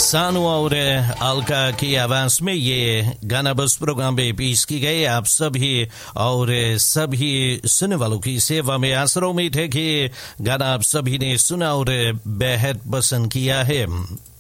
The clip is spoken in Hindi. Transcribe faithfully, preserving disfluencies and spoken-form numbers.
सानू और अलका की आवाज में ये गाना बस प्रोग्राम में पेश की गई आप सभी और सभी सुनने वालों की सेवा में। आशा उम्मीद है कि गाना आप सभी ने सुना और बेहद पसंद किया है।